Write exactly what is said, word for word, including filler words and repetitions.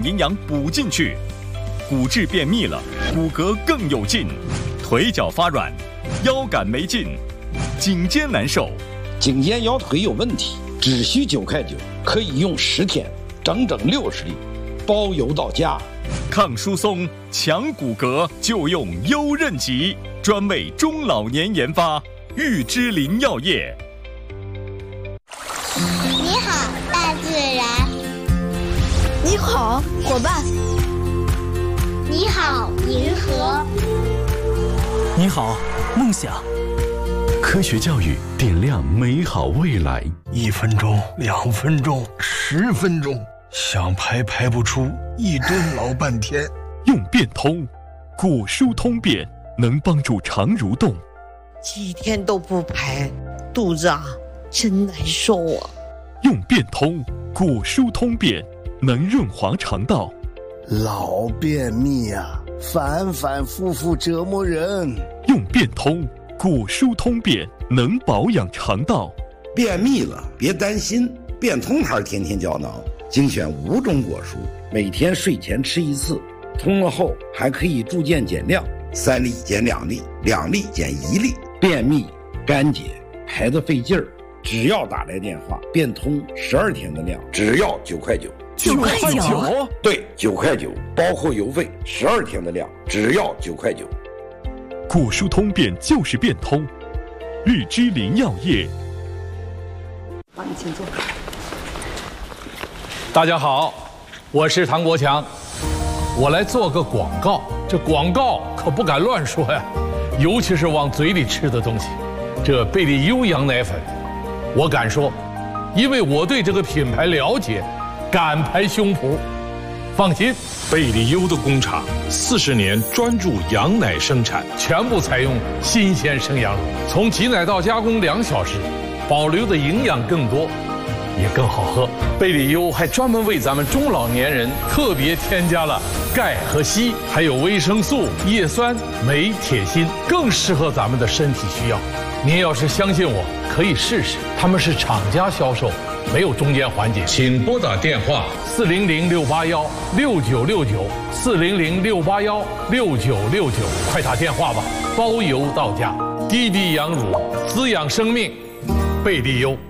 营养补进去，骨质便秘了，骨骼更有劲，腿脚发软，腰杆没劲，颈肩难受， 颈肩腰腿有问题，只需九块九，可以用十天，整整六十粒，包邮到家。 抗疏松、强骨骼就用优韧吉，专为中老年研发，玉芝林药业。 你好，大自然。 你好，伙伴。 你好，银河。 你好，梦想。 科学教育点亮美好未来。 一分钟，两分钟，十分钟，想排排不出，一蹲老半天。 用变通，骨疏通便，能帮助肠蠕动。 几天都不排，肚子啊真难受啊。 用变通，骨疏通便，能润滑肠道。 老便秘啊，反反复复折磨人。 用变通，骨疏通便，能保养肠道。 便秘了别担心，变通牌天天胶囊精选五种果蔬，每天睡前吃一次，通了后还可以逐渐减量，三粒减两粒，两粒减一粒。便秘干结排得费劲儿，只要打来电话，变通十二天的量，只要九块九。 九块九？ 对，九块九，包括邮费，十二天的量，只要九块九。 骨疏通便就是变通，玉芝林药业。 好，你请坐。 大家好，我是唐国强，我来做个广告。这广告可不敢乱说呀，尤其是往嘴里吃的东西。这贝利优羊奶粉，我敢说，因为我对这个品牌了解，敢拍胸脯。放心， 贝利优的工厂四十年专注羊奶生产， 全部采用新鲜生羊乳，从挤奶到加工两小时，保留的营养更多，也更好喝。贝利优还专门为咱们中老年人特别添加了钙和硒，还有维生素、叶酸、镁、铁、锌，更适合咱们的身体需要。您要是相信我，可以试试，他们是厂家销售，没有中间环节。请拨打电话四零零六八幺六九六九四零零六八幺六九六九，快打电话吧，包邮到家。滴滴羊乳滋养生命，贝利优。